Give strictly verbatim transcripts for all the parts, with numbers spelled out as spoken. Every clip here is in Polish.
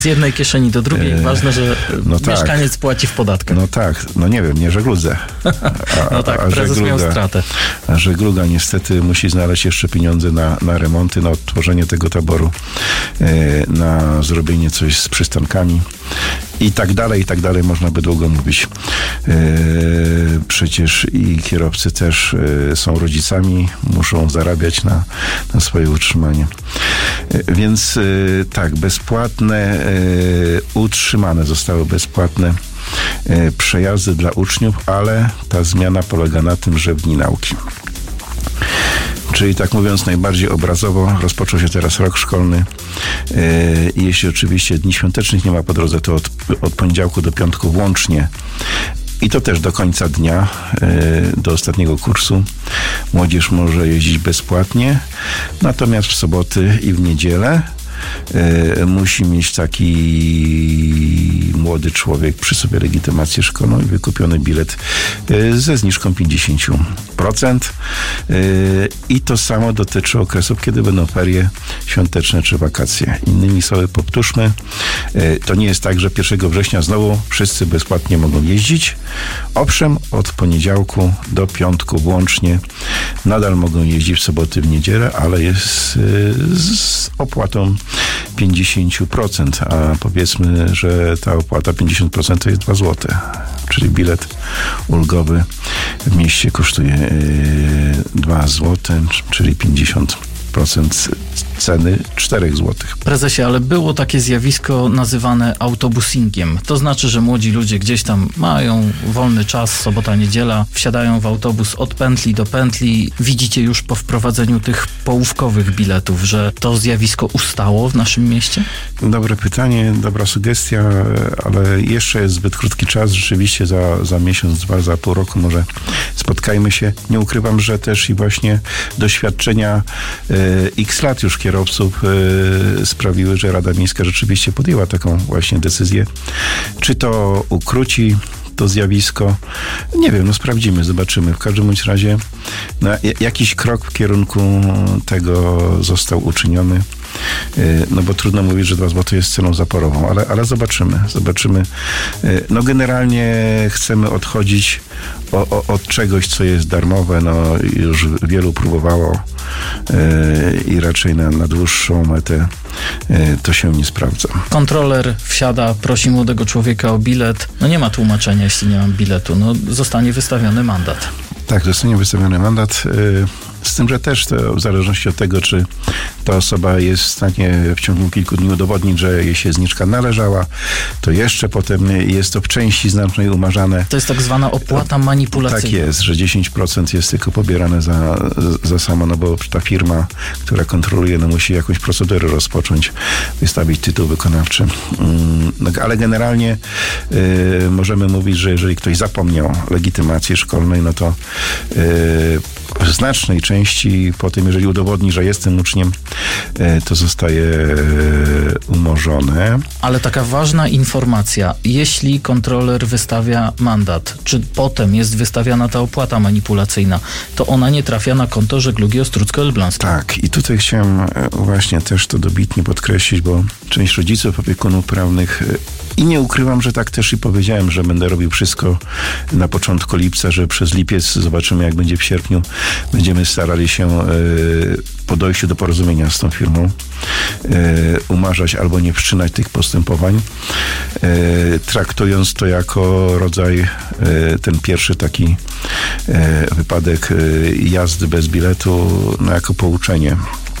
Z jednej kieszeni do drugiej. E, Ważne, że no mieszkaniec tak. płaci w podatkach. No tak, no nie wiem, nie żegludze. A, no tak, a prezes żegluga, miał stratę. A żegluga niestety musi znaleźć jeszcze pieniądze na, na remonty, na odtworzenie tego taboru, e, na zrobienie coś z przystankami i tak dalej, i tak dalej. Można by długo mówić. E, przecież i kierowcy też e, są rodzicami, muszą zarabiać na, na swoje utrzymanie. E, więc e, tak, bezpłatne, e, utrzymane zostały bezpłatne e, przejazdy dla uczniów, ale ta zmiana polega na tym, że w dni nauki. Czyli tak mówiąc najbardziej obrazowo, rozpoczął się teraz rok szkolny i jeśli oczywiście dni świątecznych nie ma po drodze, to od, od poniedziałku do piątku włącznie i to też do końca dnia, do ostatniego kursu młodzież może jeździć bezpłatnie, natomiast w soboty i w niedzielę musi mieć taki młody człowiek przy sobie legitymację szkolną i wykupiony bilet ze zniżką pięćdziesiąt procent. I to samo dotyczy okresów, kiedy będą ferie świąteczne czy wakacje. Innymi słowy, powtórzmy, to nie jest tak, że pierwszego września znowu wszyscy bezpłatnie mogą jeździć. Owszem, od poniedziałku do piątku włącznie nadal mogą jeździć w soboty, w niedzielę, ale jest z opłatą pięćdziesiąt procent, a powiedzmy, że ta opłata pięćdziesiąt procent to jest dwa złote, czyli bilet ulgowy w mieście kosztuje dwa złote, czyli pięćdziesiąt procent ceny cztery złote. Prezesie, ale było takie zjawisko nazywane autobusingiem. To znaczy, że młodzi ludzie gdzieś tam mają wolny czas, sobota, niedziela, wsiadają w autobus od pętli do pętli. Widzicie już po wprowadzeniu tych połówkowych biletów, że to zjawisko ustało w naszym mieście? Dobre pytanie, dobra sugestia, ale jeszcze jest zbyt krótki czas. Rzeczywiście za, za miesiąc, dwa, za pół roku może spotkajmy się. Nie ukrywam, że też i właśnie doświadczenia X lat już kierowców y, sprawiły, że Rada Miejska rzeczywiście podjęła taką właśnie decyzję. Czy to ukróci to zjawisko? Nie wiem, no sprawdzimy, zobaczymy. W każdym bądź razie no, jakiś krok w kierunku tego został uczyniony. No bo trudno mówić, że dwa złote jest ceną zaporową, ale, ale zobaczymy, zobaczymy. No generalnie chcemy odchodzić o, o, od czegoś, co jest darmowe, no już wielu próbowało i raczej na, na dłuższą metę to się nie sprawdza. Kontroler wsiada, prosi młodego człowieka o bilet, no nie ma tłumaczenia, jeśli nie mam biletu, no zostanie wystawiony mandat. Tak, zostanie wystawiony mandat. Z tym, że też to w zależności od tego, czy ta osoba jest w stanie w ciągu kilku dni udowodnić, że jej się zniżka należała, to jeszcze potem jest to w części znacznej umarzane. To jest tak zwana opłata manipulacyjna. Tak jest, że dziesięć procent jest tylko pobierane za, za samo, no bo ta firma, która kontroluje, no musi jakąś procedurę rozpocząć, wystawić tytuł wykonawczy. No, ale generalnie y, możemy mówić, że jeżeli ktoś zapomniał legitymacji szkolnej, no to y, w znacznej części po tym, jeżeli udowodni, że jestem uczniem, to zostaje umorzone. Ale taka ważna informacja, jeśli kontroler wystawia mandat, czy potem jest wystawiana ta opłata manipulacyjna, to ona nie trafia na konto Żeglugi Ostródzko-Elbląskiej. Tak, i tutaj chciałem właśnie też to dobitnie podkreślić, bo część rodziców, opiekunów prawnych i nie ukrywam, że tak też i powiedziałem, że będę robił wszystko na początku lipca, że przez lipiec zobaczymy, jak będzie w sierpniu. Będziemy starali się po dojściu do porozumienia z tą firmą umarzać albo nie wszczynać tych postępowań, traktując to jako rodzaj, ten pierwszy taki wypadek jazdy bez biletu, no jako pouczenie.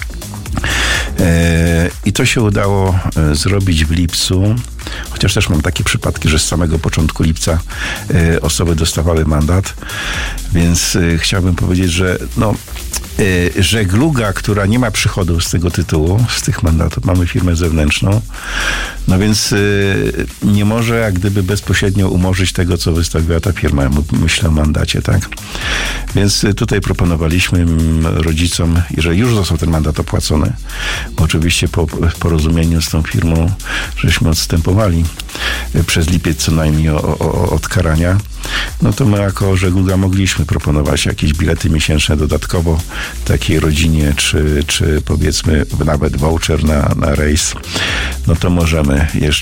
I to się udało zrobić w lipcu, chociaż też mam takie przypadki, że z samego początku lipca osoby dostawały mandat, więc chciałbym powiedzieć, że no, żegluga, która nie ma przychodów z tego tytułu, z tych mandatów, mamy firmę zewnętrzną, no więc nie może jak gdyby bezpośrednio umorzyć tego, co wystawiła ta firma. Myślę o mandacie, tak? Więc tutaj proponowaliśmy rodzicom, jeżeli już został ten mandat opłacony, bo oczywiście po porozumieniu z tą firmą żeśmy odstępowali, przez lipiec co najmniej o, o, od karania, no to my jako Żegluga mogliśmy proponować jakieś bilety miesięczne dodatkowo takiej rodzinie, czy, czy powiedzmy nawet voucher na, na rejs, no to możemy jeszcze